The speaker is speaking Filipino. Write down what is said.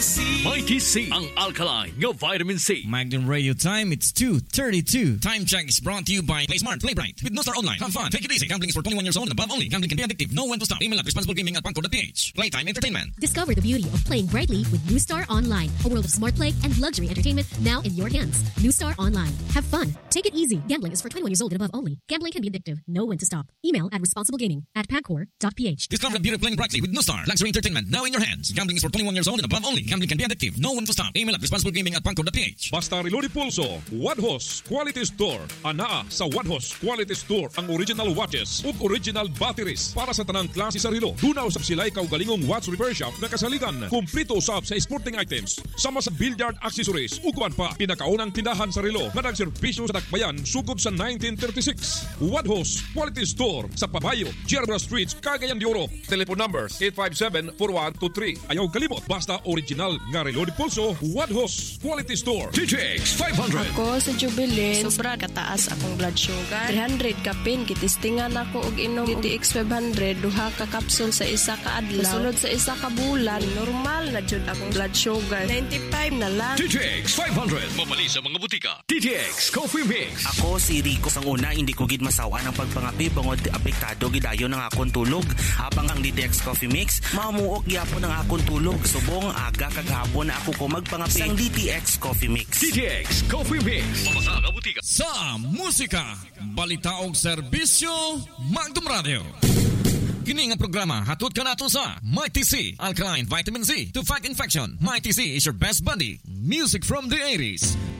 Mighty C, ang alkaline nga vitamin C. Magnum Radio Time, it's 2:32. Time check is brought to you by Play Smart, Play Bright. With No Star Online, have fun, take it easy. Gambling is for 21 years old and above only. Gambling can be addictive. Know when to stop. Email at responsiblegaming@pangko.ph. Playtime Entertainment. Discover the beauty of playing brightly with New Star Online. A world of smart play and luxury entertainment now in your hands. New Star Online. Have fun. Take it easy. Gambling is for 21 years old and above only. Gambling can be addictive. Know when to stop. Email at responsiblegaming@pagcor.ph. Discover the beauty of playing brightly with No Star. Luxury entertainment now in your hands. Gambling is for 21 years old and above only. Gambling can be addictive. Know when to stop. Email at responsiblegaming@pangko.ph. Basta Reloaded Pulso, Wadhos Quality Store. Anaa sa Wadhos Quality Store ang original watches ug original batteries para sa tanang klase sa relo. Dunaw sa silay kaugalingong watch repair shop na kasaligan. Kumplito usab sa sporting items, sama sa billiard accessories ug kuan pa. Pinakaunang tindahan sa relo nga nagserbisyo sa dakbayan sugod sa 1936. Wadhos Quality Store sa Pabayo, Gerber Street, Cagayan de Oro. Telephone number 857-4123. Ayaw kalimot, basta original nga Reloaded Pulso, Wadhos Quality Store. TTX 500. Ako sa Jubilee, sobra kataas akong blood sugar. 300 kapin, kitistingan ako og inom TTX 500, duha ka kapsul sa isa ka adlaw. Sunod sa isa ka bulan, normal na jud akong blood sugar. 95 na lang. TTX 500. Mabali sa mga butika. TTX Coffee Mix. Ako si Rico sang una, hindi ko gid masawa ng pagpangapi bangod apektado gidayo ng akong tulog. Habang ang DTX Coffee Mix, mamuok gyapon ang akong tulog. Subong aga kaghapon na ako ko magpangapi sang DTX Coffee Mix. TTX Coffee Mix. Mabasa nga butika. Sa musika, balita og serbisyo, Magnum Radio. Kini nga programa hatod kanato sa Mighty C, Alkaline Vitamin C to fight infection. Mighty C is your best buddy. Music from the 80s.